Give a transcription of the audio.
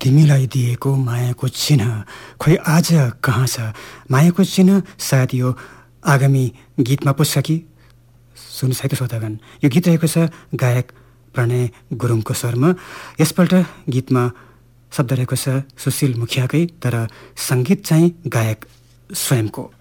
तिमीलाई दिएको मायाको चिन्ह खोइ आज कहाँ छ। मायाको चिन्ह सायद यो आगामी गीतमा पो छ कि। सुन्नुहोस् है त श्रोतागण, यो गीत रहेको छ गायक प्रणय गुरुङको स्वरमा। यसपल्ट गीतमा शब्द रहेको छ सुशील मुखियाकै, तर सङ्गीत चाहिँ गायक स्वयंको।